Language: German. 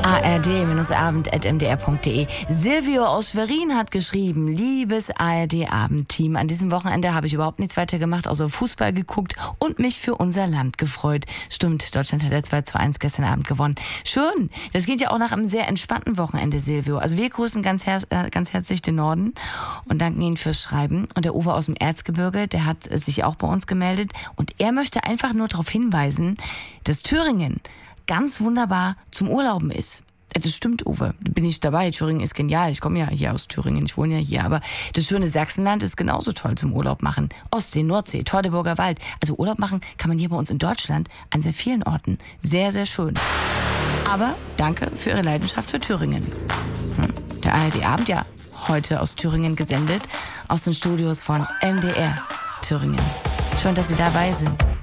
ard-abend@mdr.de. Silvio aus Schwerin hat geschrieben: Liebes ARD-Abendteam, an diesem Wochenende habe ich überhaupt nichts weiter gemacht, außer Fußball geguckt und mich für unser Land gefreut. Stimmt, Deutschland hat ja 2:1 gestern Abend gewonnen. Schön, das geht ja auch nach einem sehr entspannten Wochenende, Silvio. Also wir grüßen ganz herzlich den Norden und danken Ihnen fürs Schreiben. Und der Uwe aus dem Erzgebirge, der hat sich auch bei uns gemeldet und er möchte einfach nur darauf hinweisen, dass Thüringen ganz wunderbar zum Urlauben ist. Das stimmt, Uwe. Da bin ich dabei. Thüringen ist genial. Ich komme ja hier aus Thüringen. Ich wohne ja hier. Aber das schöne Sachsenland ist genauso toll zum Urlaub machen. Ostsee, Nordsee, Teutoburger Wald. Also Urlaub machen kann man hier bei uns in Deutschland an sehr vielen Orten. Sehr, sehr schön. Aber danke für Ihre Leidenschaft für Thüringen. Der ARD-Abend, ja, heute aus Thüringen gesendet. Aus den Studios von MDR Thüringen. Schön, dass Sie dabei sind.